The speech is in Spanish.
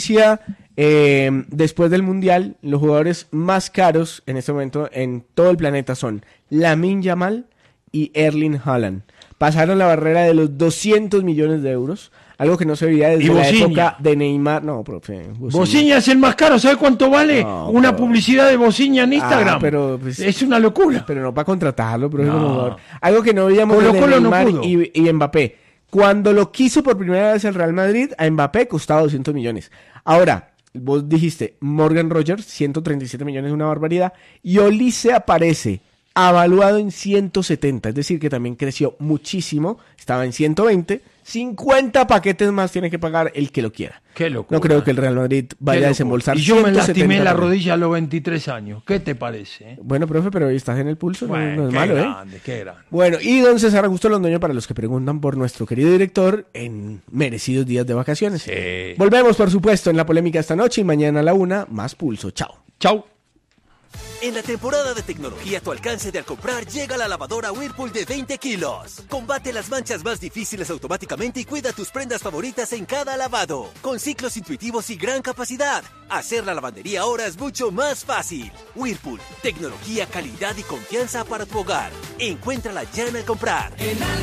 noticia, después del Mundial, los jugadores más caros en este momento en todo el planeta son Lamine Yamal y Erling Haaland. Pasaron la barrera de los 200 millones de euros, algo que no se veía desde la época de Neymar. No, profe. Bosinha es el más caro. ¿Sabe cuánto vale una publicidad de Bosinha en Instagram? Pero, pues, es una locura. Pero no para contratarlo, profe, como jugador. Algo que no veíamos desde Neymar y Mbappé. Cuando lo quiso por primera vez el Real Madrid, a Mbappé costaba 200 millones. Ahora, vos dijiste, Morgan Rogers, 137 millones, una barbaridad. Y Olise aparece avaluado en 170, es decir, que también creció muchísimo. Estaba en 120, 50 paquetes más tiene que pagar el que lo quiera. Qué locura. No creo que el Real Madrid vaya a desembolsar. Y yo me lastimé la rodilla a los 23 años. ¿Qué te parece? Bueno, profe, pero estás en el pulso, bueno, no es malo, grande, qué grande. Bueno, y don César Augusto Londoño, para los que preguntan por nuestro querido director, en merecidos días de vacaciones. Sí. Volvemos, por supuesto, en la polémica esta noche y mañana a la 1, más pulso. Chao. Chao. En la temporada de tecnología a tu alcance de al comprar llega la lavadora Whirlpool de 20 kilos. Combate las manchas más difíciles automáticamente y cuida tus prendas favoritas en cada lavado. Con ciclos intuitivos y gran capacidad, hacer la lavandería ahora es mucho más fácil. Whirlpool, tecnología, calidad y confianza para tu hogar. Encuéntrala ya en Al Comprar.